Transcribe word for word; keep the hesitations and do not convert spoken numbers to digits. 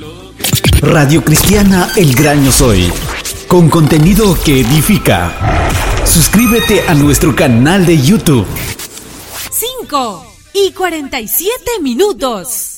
Radio Cristiana El Gran Yo Soy, con contenido que edifica. Suscríbete a nuestro canal de YouTube. cinco y cuarenta y siete minutos.